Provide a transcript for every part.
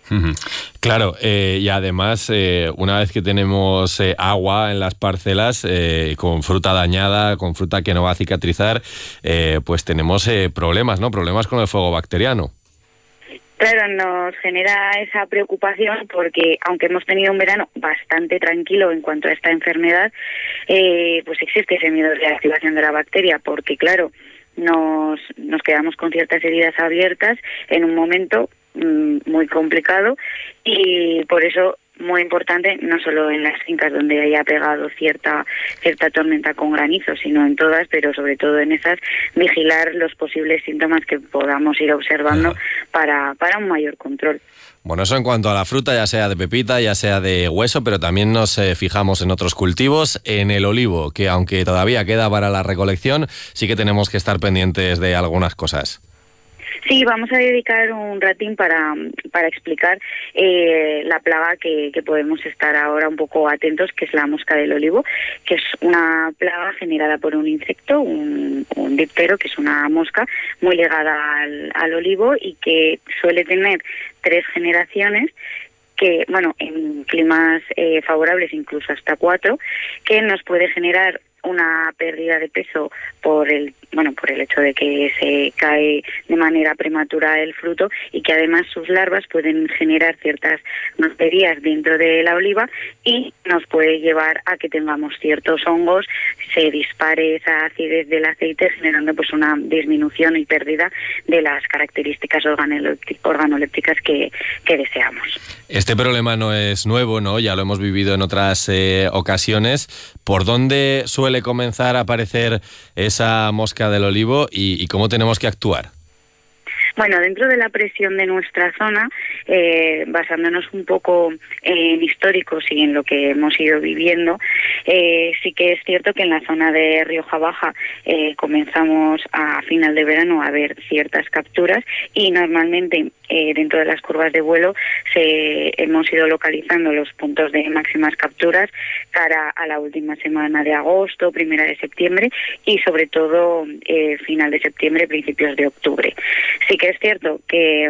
Claro, y además, una vez que tenemos agua en las parcelas, con fruta dañada, con fruta que no va a cicatrizar, pues tenemos problemas, ¿no? Problemas con el fuego bacteriano. Claro, nos genera esa preocupación porque, aunque hemos tenido un verano bastante tranquilo en cuanto a esta enfermedad, pues existe ese miedo de reactivación de la bacteria, porque claro, nos quedamos con ciertas heridas abiertas en un momento muy complicado, y por eso muy importante, no solo en las fincas donde haya pegado cierta tormenta con granizo, sino en todas, pero sobre todo en esas, vigilar los posibles síntomas que podamos ir observando para un mayor control. Bueno, eso en cuanto a la fruta, ya sea de pepita, ya sea de hueso, pero también nos fijamos en otros cultivos. En el olivo, que aunque todavía queda para la recolección, sí que tenemos que estar pendientes de algunas cosas. Sí, vamos a dedicar un ratín para explicar la plaga que podemos estar ahora un poco atentos, que es la mosca del olivo, que es una plaga generada por un insecto, un díptero, que es una mosca muy ligada al olivo y que suele tener 3 generaciones, que, bueno, en climas favorables incluso hasta 4, que nos puede generar una pérdida de peso por el hecho de que se cae de manera prematura el fruto, y que además sus larvas pueden generar ciertas bacterias dentro de la oliva y nos puede llevar a que tengamos ciertos hongos, se dispare esa acidez del aceite, generando pues una disminución y pérdida de las características organolépticas que deseamos. Este problema no es nuevo, ¿no? Ya lo hemos vivido en otras ocasiones. ¿Por dónde suele comenzar a aparecer esa mosca del olivo y cómo tenemos que actuar? Bueno, dentro de la presión de nuestra zona, basándonos un poco en históricos y en lo que hemos ido viviendo, sí que es cierto que en la zona de Rioja Baja comenzamos a final de verano a ver ciertas capturas, y normalmente dentro de las curvas de vuelo hemos ido localizando los puntos de máximas capturas cara a la última semana de agosto, primera de septiembre y sobre todo final de septiembre, principios de octubre. Sí que es cierto que,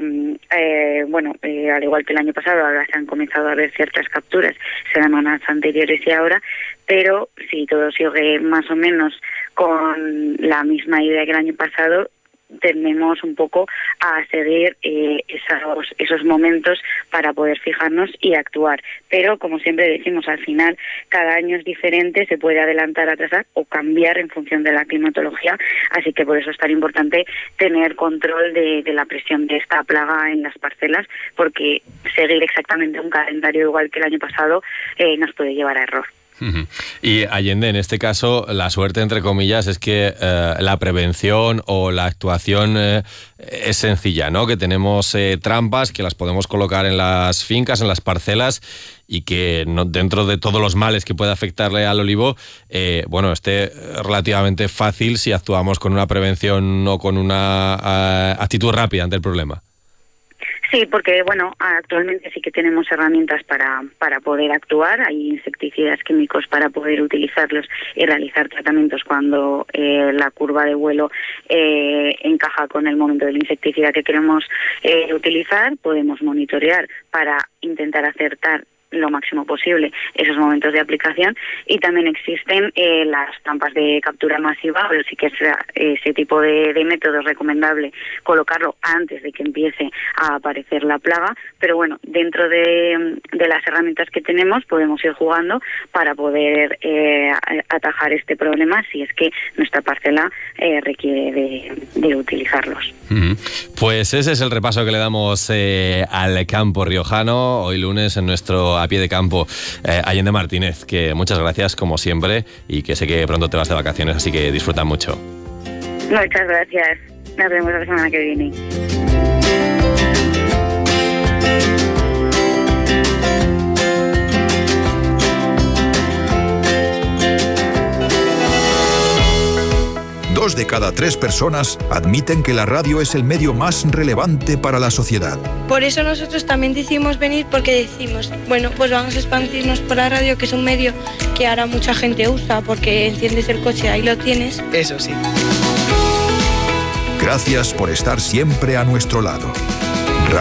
al igual que el año pasado, ahora se han comenzado a ver ciertas capturas semanas anteriores y ahora, pero si todo sigue más o menos con la misma idea que el año pasado, tendemos un poco a seguir esos momentos para poder fijarnos y actuar. Pero, como siempre decimos, al final cada año es diferente, se puede adelantar, atrasar o cambiar en función de la climatología, así que por eso es tan importante tener control de la presión de esta plaga en las parcelas, porque seguir exactamente un calendario igual que el año pasado nos puede llevar a error. Y Allende, en este caso, la suerte, entre comillas, es que la prevención o la actuación es sencilla, ¿no? Que tenemos trampas que las podemos colocar en las fincas, en las parcelas, y que dentro de todos los males que puede afectarle al olivo, esté relativamente fácil si actuamos con una prevención o con una actitud rápida ante el problema. Sí, porque actualmente sí que tenemos herramientas para poder actuar. Hay insecticidas químicos para poder utilizarlos y realizar tratamientos cuando la curva de vuelo encaja con el momento del insecticida que queremos utilizar. Podemos monitorear para intentar acertar lo máximo posible esos momentos de aplicación, y también existen las trampas de captura masiva, pero sí que ese tipo de método es recomendable colocarlo antes de que empiece a aparecer la plaga, pero bueno, dentro de las herramientas que tenemos podemos ir jugando para poder atajar este problema si es que nuestra parcela requiere de utilizarlos. Pues ese es el repaso que le damos al campo riojano hoy lunes en nuestro A Pie de Campo. Allende Martínez, que muchas gracias como siempre, y que sé que pronto te vas de vacaciones, así que disfruta mucho. Muchas gracias. Nos vemos la semana que viene. Dos de cada 3 personas admiten que la radio es el medio más relevante para la sociedad. Por eso nosotros también decidimos venir, porque decimos, pues vamos a expandirnos por la radio, que es un medio que ahora mucha gente usa, porque enciendes el coche, ahí lo tienes. Eso sí. Gracias por estar siempre a nuestro lado.